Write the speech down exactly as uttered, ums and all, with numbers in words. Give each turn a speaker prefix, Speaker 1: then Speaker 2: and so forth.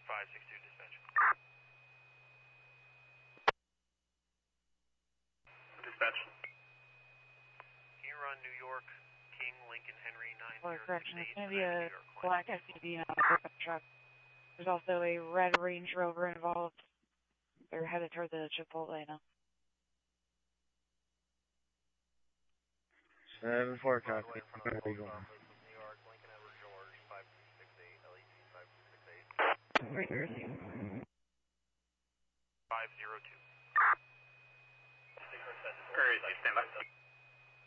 Speaker 1: five six two dispatch.
Speaker 2: Dispatch.
Speaker 1: Can you run New York, King, Lincoln, Henry, nine
Speaker 3: Or
Speaker 1: zero six
Speaker 3: correction,
Speaker 1: eight,
Speaker 3: it's going to be a
Speaker 1: New York,
Speaker 3: black S U V, not a pickup truck. There's also a red Range Rover involved. They're headed toward the Chipotle now.
Speaker 4: seven four, copy.
Speaker 1: New York, Lincoln, Edward George, five six eight, L E T five six eight. five zero two.